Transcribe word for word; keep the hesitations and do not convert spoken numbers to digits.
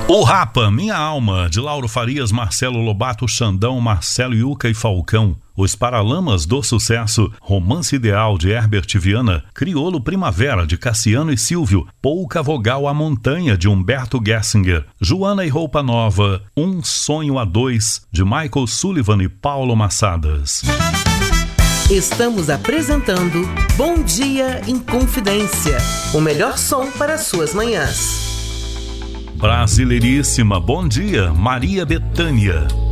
O Rapa, Minha Alma, de Lauro Farias, Marcelo Lobato, Xandão, Marcelo Yuca e Falcão. Os Paralamas do Sucesso, Romance Ideal, de Herbert Viana, Criolo Primavera, de Cassiano e Silvio, Pouca Vogal, A Montanha, de Humberto Gessinger, Joana e Roupa Nova, Um Sonho a Dois, de Michael Sullivan e Paulo Massadas. Estamos apresentando Bom Dia em Confidência, o melhor som para suas manhãs. Brasileiríssima, bom dia, Maria Bethânia.